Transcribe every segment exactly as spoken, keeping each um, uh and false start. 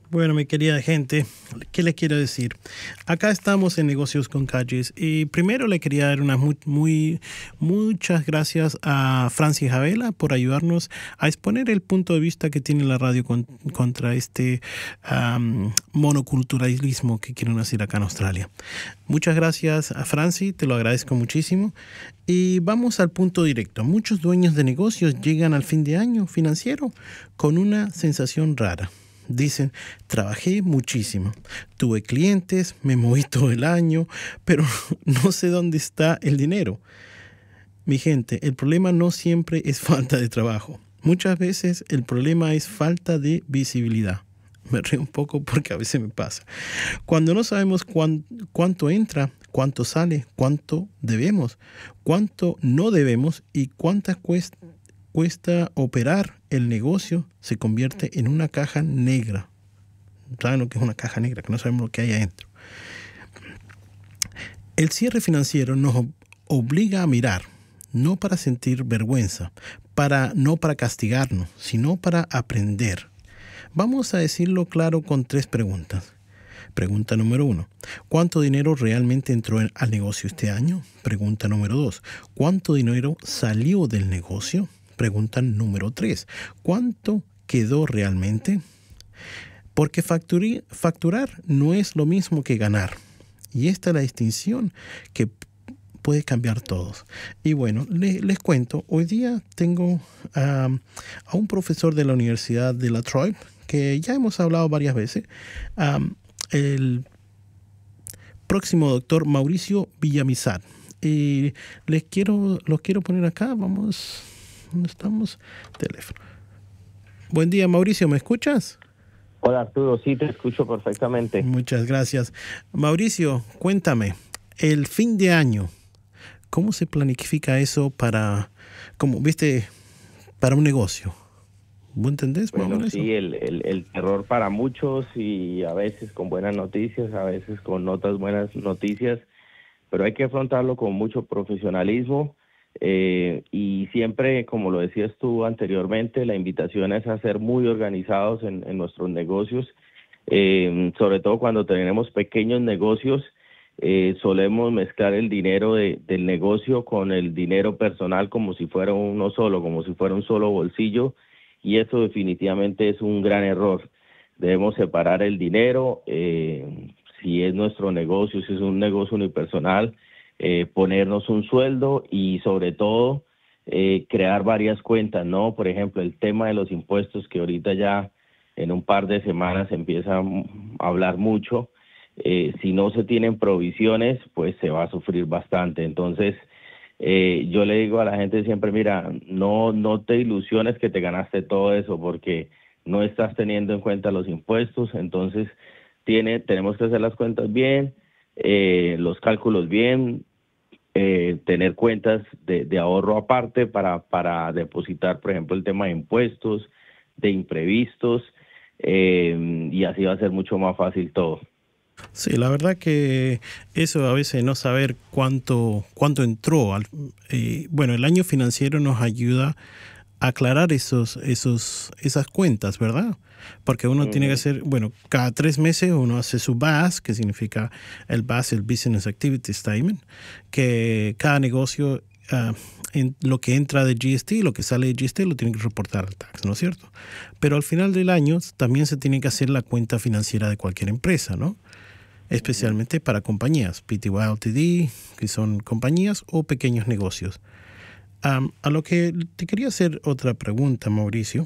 Bueno, mi querida gente, ¿qué le quiero decir? Acá estamos en Negocios con Calles y primero le quería dar unas muy, muy, muchas gracias a Francis Javela por ayudarnos a exponer el punto de vista que tiene la radio con, contra este um, monoculturalismo que quieren hacer acá en Australia. Muchas gracias a Francis, te lo agradezco muchísimo. Y vamos al punto directo. Muchos dueños de negocios llegan al fin de año financiero con una sensación rara. Dicen, trabajé muchísimo, tuve clientes, me moví todo el año, pero no sé dónde está el dinero. Mi gente, el problema no siempre es falta de trabajo. Muchas veces el problema es falta de visibilidad. Me río un poco porque a veces me pasa. Cuando no sabemos cuán, cuánto entra, cuánto sale, cuánto debemos, cuánto no debemos y cuánta cuesta, cuesta operar el negocio, se convierte en una caja negra. ¿Saben lo que es una caja negra? Que no sabemos lo que hay adentro. El cierre financiero nos obliga a mirar, no para sentir vergüenza, para, no para castigarnos, sino para aprender. Vamos a decirlo claro con tres preguntas. Pregunta número uno, ¿cuánto dinero realmente entró en, al negocio este año? Pregunta número dos, ¿cuánto dinero salió del negocio? Pregunta número tres, ¿cuánto quedó realmente? Porque facturar, facturar no es lo mismo que ganar. Y esta es la distinción que puede cambiar todos. Y bueno, les, les cuento, hoy día tengo um, a un profesor de la Universidad de La Trobe, que ya hemos hablado varias veces, um, el próximo doctor Mauricio Villamizar. Y les quiero, los quiero poner acá, vamos... ¿Dónde estamos? Teléfono. Buen día, Mauricio, ¿me escuchas? Hola, Arturo, sí, te escucho perfectamente. Muchas gracias. Mauricio, cuéntame, el fin de año, ¿cómo se planifica eso para, como viste, para un negocio? ¿Vos entendés? Bueno, eso? sí, el, el, el terror para muchos y a veces con buenas noticias, a veces con no tan buenas noticias, pero hay que afrontarlo con mucho profesionalismo. Eh, y siempre, como lo decías tú anteriormente, la invitación es a ser muy organizados en, en nuestros negocios, eh, sobre todo cuando tenemos pequeños negocios, eh, solemos mezclar el dinero de, del negocio con el dinero personal como si fuera uno solo, como si fuera un solo bolsillo, y eso definitivamente es un gran error. Debemos separar el dinero, eh, si es nuestro negocio, si es un negocio unipersonal, Eh, ponernos un sueldo y sobre todo eh, crear varias cuentas, ¿no? Por ejemplo, el tema de los impuestos que ahorita ya en un par de semanas empieza a hablar mucho. Eh, si no se tienen provisiones, pues se va a sufrir bastante. Entonces, eh, yo le digo a la gente siempre, mira, no, no te ilusiones que te ganaste todo eso porque no estás teniendo en cuenta los impuestos. Entonces, tiene, tenemos que hacer las cuentas bien, eh, los cálculos bien, Eh, tener cuentas de, de ahorro aparte para, para depositar, por ejemplo, el tema de impuestos, de imprevistos, eh, y así va a ser mucho más fácil todo. Sí, la verdad que eso a veces no saber cuánto, cuánto entró. Al, eh, bueno, el año financiero nos ayuda a aclarar esos, esos, esas cuentas, ¿verdad? Porque uno uh-huh. tiene que hacer, bueno, cada tres meses uno hace su B A S, que significa el B A S, el Business Activity Statement, que cada negocio, uh, en lo que entra de G S T, lo que sale de G S T, lo tiene que reportar al tax, ¿no es cierto? Pero al final del año también se tiene que hacer la cuenta financiera de cualquier empresa, ¿no? Especialmente uh-huh. para compañías, P T Y L T D, que son compañías o pequeños negocios. Um, a lo que te quería hacer otra pregunta, Mauricio.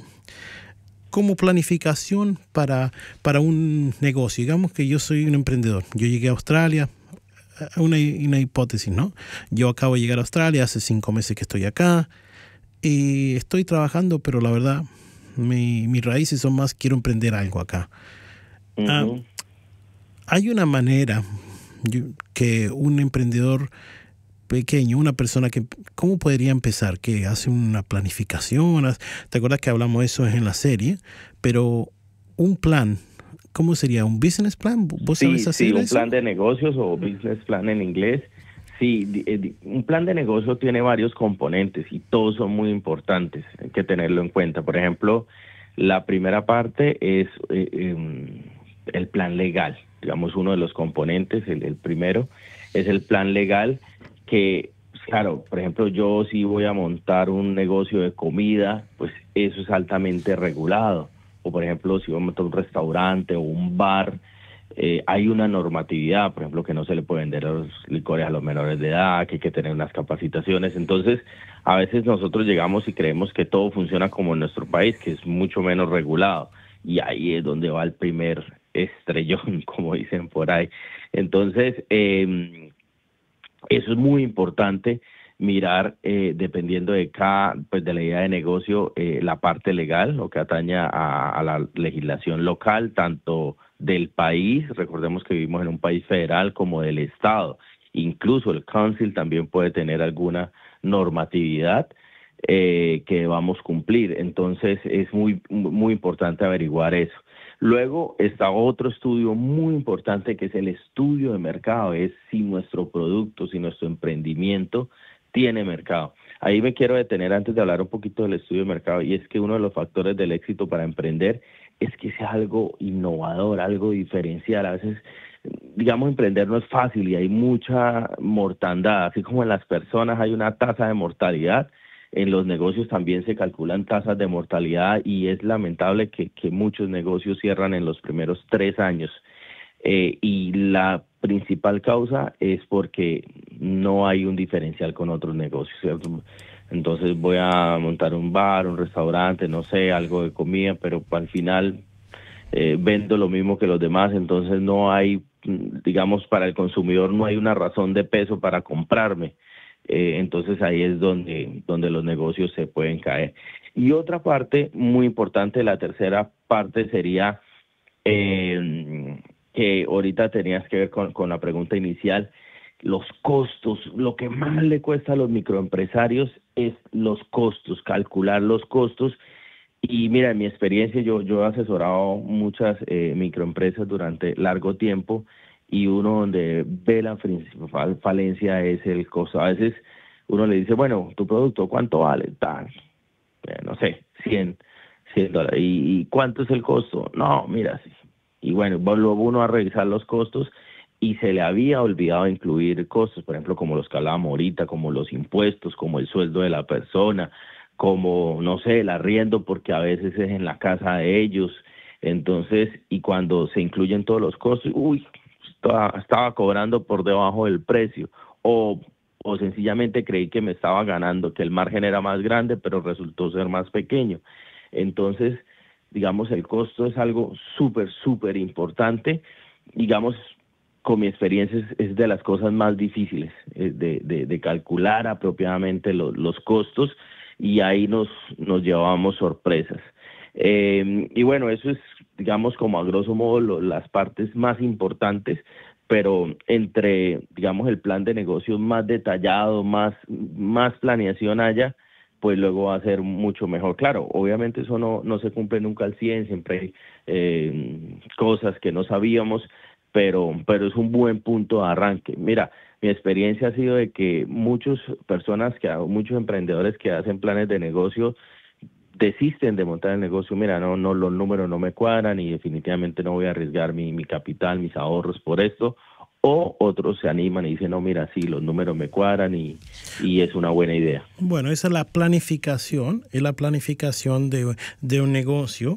Como planificación para, para un negocio, digamos que yo soy un emprendedor, yo llegué a Australia, una, una hipótesis, ¿no? Yo acabo de llegar a Australia, hace cinco meses que estoy acá y estoy trabajando, pero la verdad, mi, mis raíces son más, quiero emprender algo acá. Uh-huh. Um, hay una manera yo, que un emprendedor pequeño, una persona que, ¿cómo podría empezar? Que hace una planificación, ¿te acuerdas que hablamos de eso en la serie? Pero un plan, ¿cómo sería? ¿Un business plan? ¿Vos sí, sabés hacer sí, un eso? plan de negocios o business plan en inglés. Sí, un plan de negocio tiene varios componentes y todos son muy importantes, hay que tenerlo en cuenta. Por ejemplo, la primera parte es eh, eh, el plan legal. Digamos, uno de los componentes, el, el primero, es el plan legal que, claro, por ejemplo, yo si voy a montar un negocio de comida, pues eso es altamente regulado. O por ejemplo, si voy a montar un restaurante o un bar, eh, hay una normatividad, por ejemplo, que no se le puede vender los licores a los menores de edad, que hay que tener unas capacitaciones. Entonces, a veces nosotros llegamos y creemos que todo funciona como en nuestro país, que es mucho menos regulado. Y ahí es donde va el primer estrellón, como dicen por ahí. Entonces, eh, eso es muy importante, mirar, eh, dependiendo de cada, pues de la idea de negocio, eh, la parte legal, lo que atañe a, a la legislación local, tanto del país, recordemos que vivimos en un país federal, como del estado. Incluso el council también puede tener alguna normatividad eh, que debamos cumplir. Entonces es muy, muy importante averiguar eso. Luego está otro estudio muy importante, que es el estudio de mercado, es si nuestro producto, si nuestro emprendimiento tiene mercado. Ahí me quiero detener antes de hablar un poquito del estudio de mercado, y es que uno de los factores del éxito para emprender es que sea algo innovador, algo diferencial. A veces, digamos, emprender no es fácil y hay mucha mortandad, así como en las personas hay una tasa de mortalidad, en los negocios también se calculan tasas de mortalidad, y es lamentable que, que muchos negocios cierran en los primeros tres años. Eh, y la principal causa es porque no hay un diferencial con otros negocios, ¿cierto? Entonces voy a montar un bar, un restaurante, no sé, algo de comida, pero al final eh, vendo lo mismo que los demás, entonces no hay, digamos, para el consumidor no hay una razón de peso para comprarme. Eh, entonces ahí es donde, donde los negocios se pueden caer. Y otra parte muy importante, la tercera parte sería, eh, que ahorita tenías que ver con, con la pregunta inicial, los costos. Lo que más le cuesta a los microempresarios es los costos, calcular los costos. Y mira, en mi experiencia, yo, yo he asesorado muchas eh, microempresas durante largo tiempo, y uno donde ve la principal falencia es el costo. A veces uno le dice, bueno, tu producto, ¿cuánto vale? Tal, eh, no sé, cien dólares. ¿Y, ¿Y cuánto es el costo? No, mira, sí. Y bueno, luego uno a revisar los costos y se le había olvidado incluir costos, por ejemplo, como los que hablábamos ahorita, como los impuestos, como el sueldo de la persona, como, no sé, el arriendo, porque a veces es en la casa de ellos. Entonces, y cuando se incluyen todos los costos, uy, estaba, estaba cobrando por debajo del precio, o, o sencillamente creí que me estaba ganando, que el margen era más grande, pero resultó ser más pequeño. Entonces, digamos, el costo es algo súper, súper importante. Digamos, con mi experiencia es, es de las cosas más difíciles eh, de, de, de calcular apropiadamente lo, los costos, y ahí nos, nos llevamos sorpresas. Eh, y bueno, eso es, digamos, como a grosso modo lo, las partes más importantes, pero entre, digamos, el plan de negocios más detallado, más, más planeación haya, pues luego va a ser mucho mejor. Claro, obviamente eso no, no se cumple nunca al cien, siempre hay eh, cosas que no sabíamos, pero, pero es un buen punto de arranque. Mira, mi experiencia ha sido de que muchas personas, que muchos emprendedores que hacen planes de negocio, desisten de montar el negocio. Mira, no, no, los números no me cuadran y definitivamente no voy a arriesgar mi, mi capital, mis ahorros por esto. O otros se animan y dicen, no, mira, sí, los números me cuadran y, y es una buena idea. Bueno, esa es la planificación, es la planificación de, de un negocio.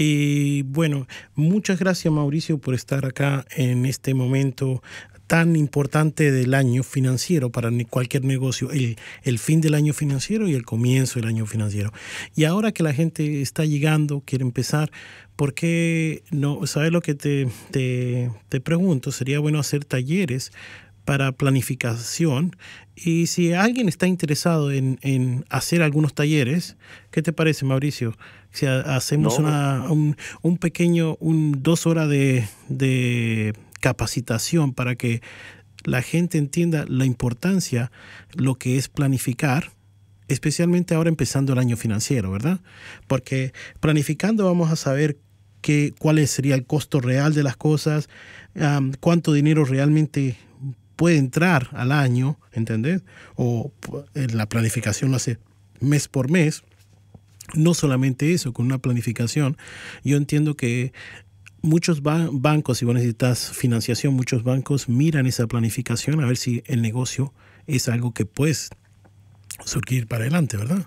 Y bueno, muchas gracias, Mauricio, por estar acá en este momento tan importante del año financiero para cualquier negocio, el, el fin del año financiero y el comienzo del año financiero. Y ahora que la gente está llegando, quiere empezar, ¿por qué no? ¿Sabes lo que te, te, te pregunto? Sería bueno hacer talleres para planificación, y si alguien está interesado en, en hacer algunos talleres, ¿qué te parece, Mauricio? Si hacemos no. una, un, un pequeño, un dos horas de, de capacitación para que la gente entienda la importancia, lo que es planificar, especialmente ahora empezando el año financiero, ¿verdad? Porque planificando vamos a saber qué, cuál sería el costo real de las cosas, um, cuánto dinero realmente puede entrar al año, ¿entendés? O en la planificación lo hace mes por mes. No solamente eso, con una planificación, yo entiendo que muchos ba- bancos, si vos necesitas financiación, muchos bancos miran esa planificación a ver si el negocio es algo que puedes surgir para adelante, ¿verdad?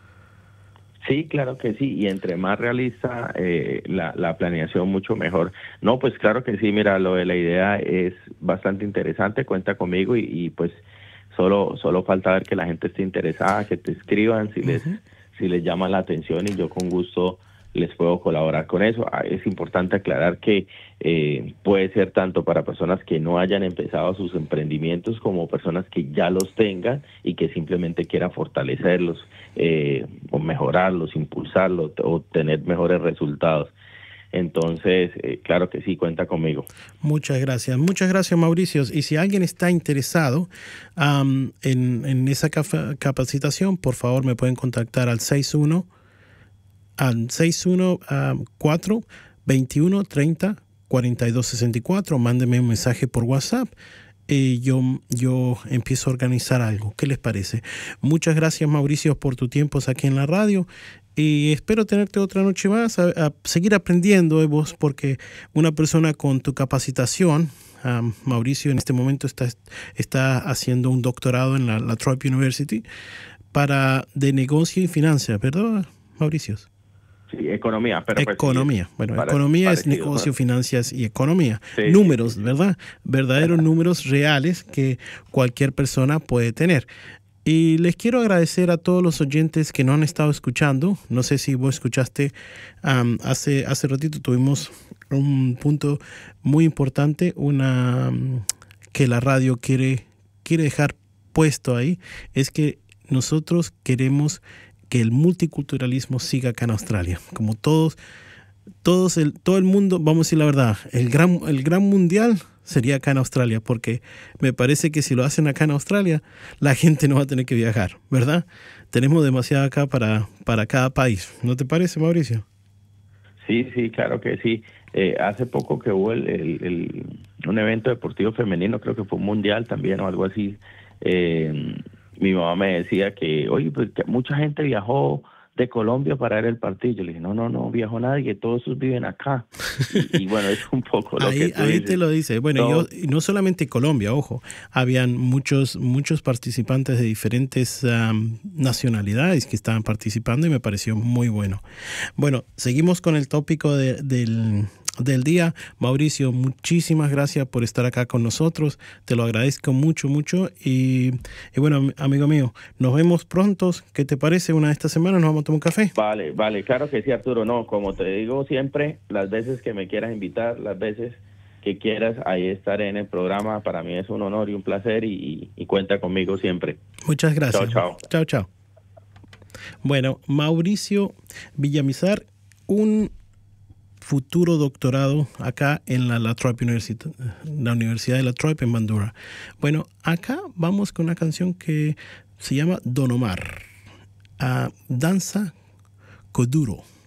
Sí, claro que sí, y entre más realista eh, la, la planeación, mucho mejor. No, pues claro que sí, mira, lo de la idea es bastante interesante, cuenta conmigo y, y pues solo solo falta ver que la gente esté interesada, que te escriban si les Uh-huh. si les llama la atención y yo con gusto les puedo colaborar con eso. Ah, es importante aclarar que eh, puede ser tanto para personas que no hayan empezado sus emprendimientos como personas que ya los tengan y que simplemente quieran fortalecerlos eh, o mejorarlos, impulsarlos o tener mejores resultados. Entonces, eh, claro que sí, cuenta conmigo. Muchas gracias. Muchas gracias, Mauricio. Y si alguien está interesado um, en, en esa capa- capacitación, por favor me pueden contactar al seis uno al seis uno cuatro, veintiuno, treinta, cuarenta y dos sesenta y cuatro. Mándeme un mensaje por WhatsApp y yo, yo empiezo a organizar algo. ¿Qué les parece? Muchas gracias, Mauricio, por tu tiempo aquí en la radio. Y espero tenerte otra noche más a, a seguir aprendiendo de vos, porque una persona con tu capacitación, um, Mauricio en este momento está, está haciendo un doctorado en la, la Troy University para de negocio y finanzas, ¿verdad, Mauricio? Sí, economía, pero pues Economía. sí, Bueno, pare- economía es parecido. negocio, finanzas y economía. Sí, Números, sí, sí. ¿verdad? Verdaderos números reales que cualquier persona puede tener. Y les quiero agradecer a todos los oyentes que no han estado escuchando. No sé si vos escuchaste, um, hace, hace ratito tuvimos un punto muy importante, una um, que la radio quiere, quiere dejar puesto ahí, es que nosotros queremos que el multiculturalismo siga acá en Australia. Como todos, todos el, todo el mundo, vamos a decir la verdad, el gran, el gran mundial sería acá en Australia, porque me parece que si lo hacen acá en Australia, la gente no va a tener que viajar, ¿verdad? Tenemos demasiado acá para, para cada país. ¿No te parece, Mauricio? Sí, sí, claro que sí. Eh, hace poco que hubo el, el, el- un evento deportivo femenino, creo que fue un mundial también o algo así. eh, Mi mamá me decía que, oye, pues que mucha gente viajó de Colombia para ver el partido. Yo le dije, no, no, no viajó nadie, todos esos viven acá. Y, y bueno, es un poco lo que Ahí, tú ahí te dices. lo dice. Bueno, yo, No, y no solamente Colombia, ojo, habían muchos, muchos participantes de diferentes um, nacionalidades que estaban participando y me pareció muy bueno. Bueno, seguimos con el tópico de, del, del día. Mauricio, muchísimas gracias por estar acá con nosotros. Te lo agradezco mucho, mucho. Y, y bueno, amigo mío, nos vemos pronto. ¿Qué te parece? Una de estas semanas nos vamos a tomar un café. vale, vale, claro que sí, Arturo. No, como te digo siempre, las veces que me quieras invitar, las veces que quieras, ahí estaré en el programa. Para mí es un honor y un placer y, y, y cuenta conmigo siempre. Muchas gracias. Chao, chao. Chao, chao. Bueno, Mauricio Villamizar, un futuro doctorado acá en la Latrobe University, la Universidad de Latrobe en Bandura. Bueno, acá vamos con una canción que se llama Don Omar, uh, Danza Kuduro.